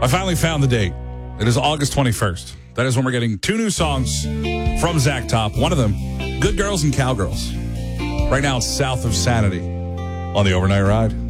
I finally found the date. It is August 21st. That is when we're getting 2 new songs from Zach Top. One of them, Good Girls and Cowgirls. Right now, it's South of Sanity on the Overnight Ride.